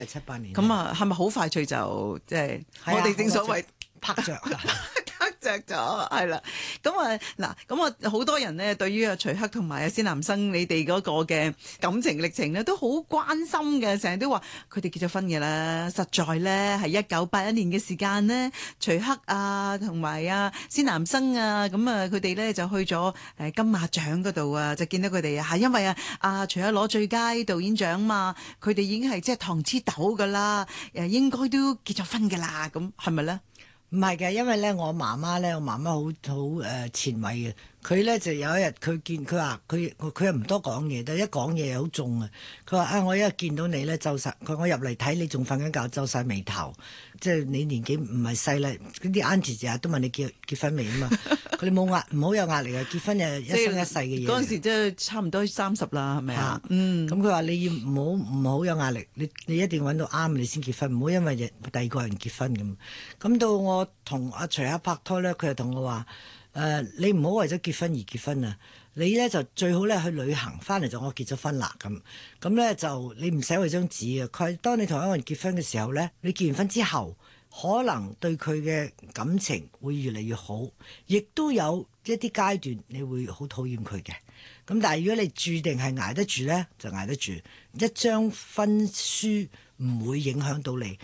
78年。 咁啊，係咪好快脆就即係我哋正所謂拍着啊？ 着咗係啦，咁啊嗱，咁啊好多人呢對於阿徐克同埋阿施南生你哋嗰個嘅感情歷程呢都好關心嘅，成日都話佢哋結咗婚嘅啦。實在呢係1981年嘅時間呢，徐克啊同埋阿施南生啊，咁啊佢哋呢就去咗金馬獎嗰度啊，就見到佢哋啊，因為阿徐克攞最佳導演獎嘛，佢哋已經係即係糖黐豆噶啦，應該都結咗婚噶啦，咁係咪呢？ 唔係嘅，因為咧我媽媽好前衛嘅。佢咧就有一日佢話佢又唔多講嘢，但係一講嘢又好重啊。佢話我一日見到你咧皺晒，我入嚟睇你仲瞓緊覺皺晒眉頭，即係你年紀唔係細啦。嗰啲 auntie 日日都問你結婚未啊嘛。佢哋唔好有壓力啊，結婚係一生一世嘅嘢。 嗰陣時即係差唔多30啦，係咪啊？ 咁佢話你要唔好有壓力，你一定要揾到啱你先結婚，唔好因為第二個人結婚咁。咁到我同阿徐克拍拖咧，佢就同我話。你唔好為咗結婚而結婚啊！你咧就最好咧去旅行，翻嚟就我結咗婚啦咁咧就你唔使為張紙啊！佢當你同一個人結婚嘅時候咧，你結完婚之後，可能對佢嘅感情會越嚟越好，亦都有一啲階段你會好討厭佢嘅。咁但係如果你注定係捱得住咧，就捱得住。一張婚書唔會影響到你。